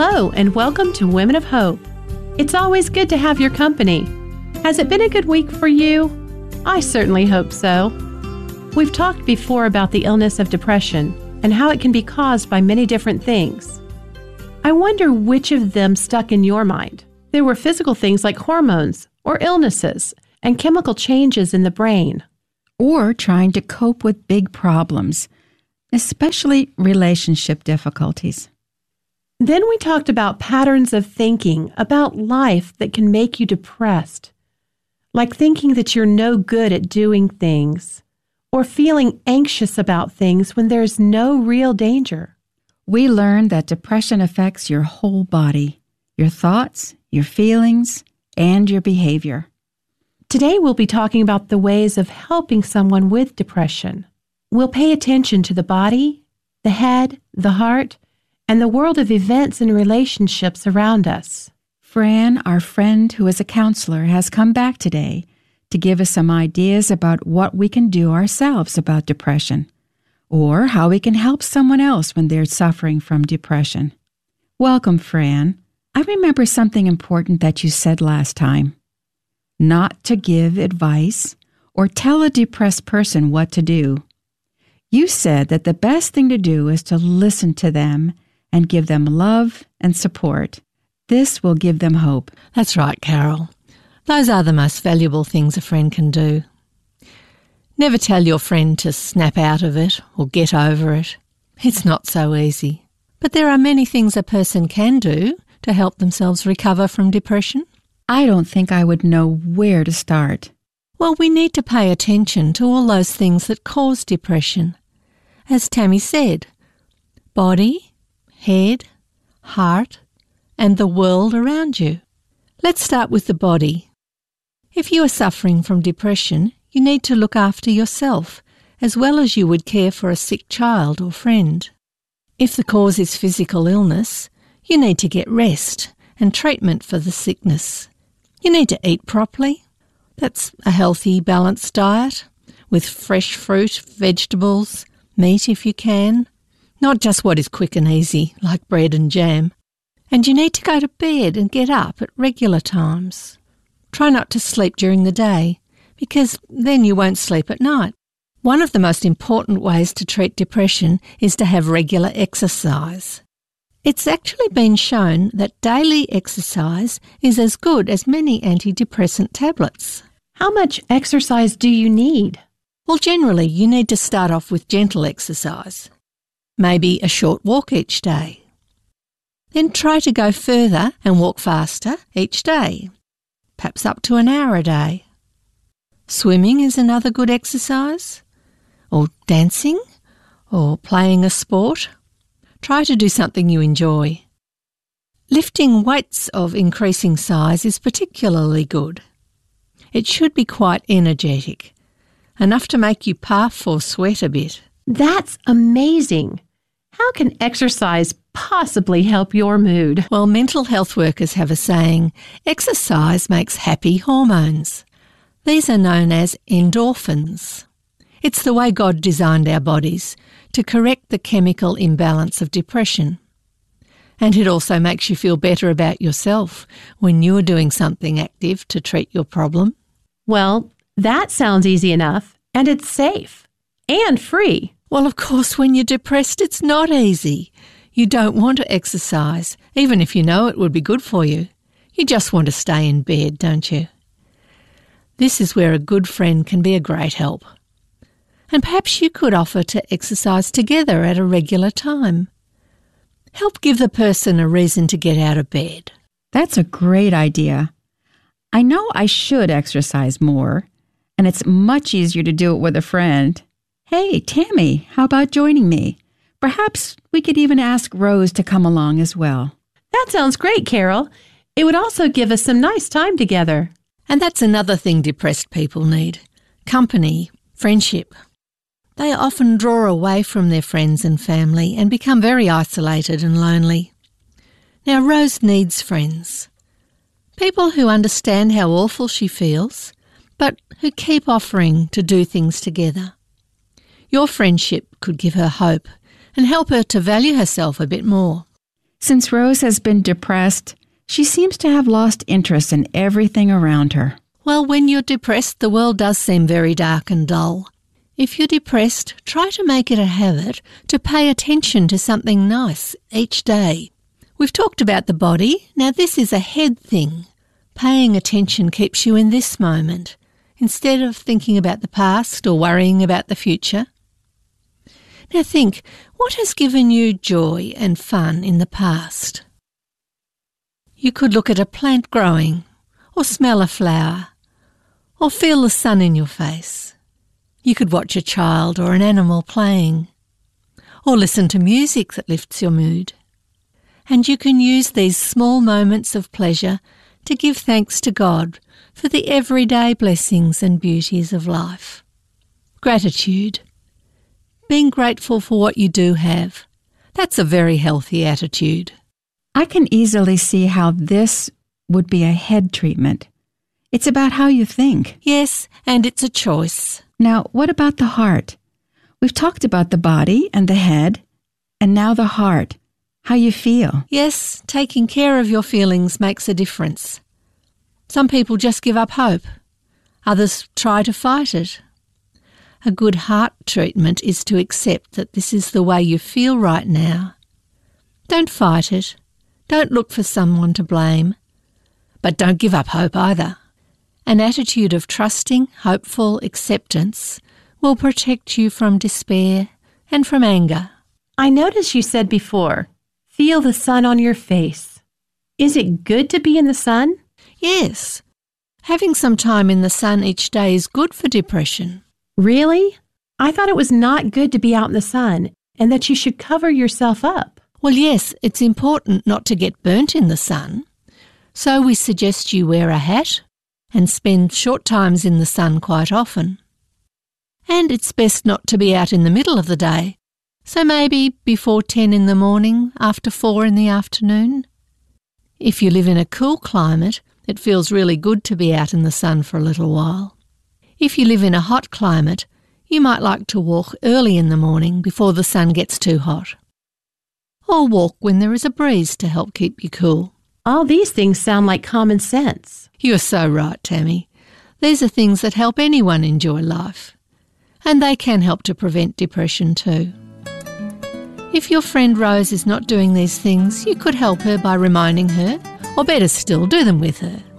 Hello, and welcome to Women of Hope. It's always good to have your company. Has it been a good week for you? I certainly hope so. We've talked before about the illness of depression and how it can be caused by many different things. I wonder which of them stuck in your mind. There were physical things like hormones or illnesses and chemical changes in the brain. Or trying to cope with big problems, especially relationship difficulties. Then we talked about patterns of thinking about life that can make you depressed, like thinking that you're no good at doing things, or feeling anxious about things when there's no real danger. We learned that depression affects your whole body, your thoughts, your feelings, and your behavior. Today we'll be talking about the ways of helping someone with depression. We'll pay attention to the body, the head, the heart, and the world of events and relationships around us. Fran, our friend who is a counselor, has come back today to give us some ideas about what we can do ourselves about depression, or how we can help someone else when they're suffering from depression. Welcome, Fran. I remember something important that you said last time. Not to give advice or tell a depressed person what to do. You said that the best thing to do is to listen to them and give them love and support. This will give them hope. That's right, Carol. Those are the most valuable things a friend can do. Never tell your friend to snap out of it or get over it. It's not so easy. But there are many things a person can do to help themselves recover from depression. I don't think I would know where to start. Well, we need to pay attention to all those things that cause depression. As Tammy said, body, head, heart, and the world around you. Let's start with the body. If you are suffering from depression, you need to look after yourself as well as you would care for a sick child or friend. If the cause is physical illness, you need to get rest and treatment for the sickness. You need to eat properly. That's a healthy, balanced diet with fresh fruit, vegetables, meat if you can. Not just what is quick and easy, like bread and jam. And you need to go to bed and get up at regular times. Try not to sleep during the day, because then you won't sleep at night. One of the most important ways to treat depression is to have regular exercise. It's actually been shown that daily exercise is as good as many antidepressant tablets. How much exercise do you need? Well, generally you need to start off with gentle exercise. Maybe a short walk each day. Then try to go further and walk faster each day, perhaps up to an hour a day. Swimming is another good exercise, or dancing, or playing a sport. Try to do something you enjoy. Lifting weights of increasing size is particularly good. It should be quite energetic, enough to make you puff or sweat a bit. That's amazing. How can exercise possibly help your mood? Well, mental health workers have a saying, exercise makes happy hormones. These are known as endorphins. It's the way God designed our bodies to correct the chemical imbalance of depression. And it also makes you feel better about yourself when you're doing something active to treat your problem. Well, that sounds easy enough, and it's safe and free. Well, of course, when you're depressed, it's not easy. You don't want to exercise, even if you know it would be good for you. You just want to stay in bed, don't you? This is where a good friend can be a great help. And perhaps you could offer to exercise together at a regular time. Help give the person a reason to get out of bed. That's a great idea. I know I should exercise more, and it's much easier to do it with a friend. Hey, Tammy, how about joining me? Perhaps we could even ask Rose to come along as well. That sounds great, Carol. It would also give us some nice time together. And that's another thing depressed people need. Company, friendship. They often draw away from their friends and family and become very isolated and lonely. Now, Rose needs friends. People who understand how awful she feels, but who keep offering to do things together. Your friendship could give her hope and help her to value herself a bit more. Since Rose has been depressed, she seems to have lost interest in everything around her. Well, when you're depressed, the world does seem very dark and dull. If you're depressed, try to make it a habit to pay attention to something nice each day. We've talked about the body. Now this is a head thing. Paying attention keeps you in this moment, instead of thinking about the past or worrying about the future. Now think, what has given you joy and fun in the past? You could look at a plant growing, or smell a flower, or feel the sun in your face. You could watch a child or an animal playing, or listen to music that lifts your mood. And you can use these small moments of pleasure to give thanks to God for the everyday blessings and beauties of life. Gratitude. Being grateful for what you do have. That's a very healthy attitude. I can easily see how this would be a head treatment. It's about how you think. Yes, and it's a choice. Now, what about the heart? We've talked about the body and the head, and now the heart, how you feel. Yes, taking care of your feelings makes a difference. Some people just give up hope. Others try to fight it. A good heart treatment is to accept that this is the way you feel right now. Don't fight it. Don't look for someone to blame. But don't give up hope either. An attitude of trusting, hopeful acceptance will protect you from despair and from anger. I noticed you said before, feel the sun on your face. Is it good to be in the sun? Yes. Having some time in the sun each day is good for depression. Really? I thought it was not good to be out in the sun and that you should cover yourself up. Well, yes, it's important not to get burnt in the sun. So we suggest you wear a hat and spend short times in the sun quite often. And it's best not to be out in the middle of the day, so maybe before 10 in the morning, after 4 in the afternoon. If you live in a cool climate, it feels really good to be out in the sun for a little while. If you live in a hot climate, you might like to walk early in the morning before the sun gets too hot. Or walk when there is a breeze to help keep you cool. All these things sound like common sense. You're so right, Tammy. These are things that help anyone enjoy life. And they can help to prevent depression too. If your friend Rose is not doing these things, you could help her by reminding her, or better still, do them with her.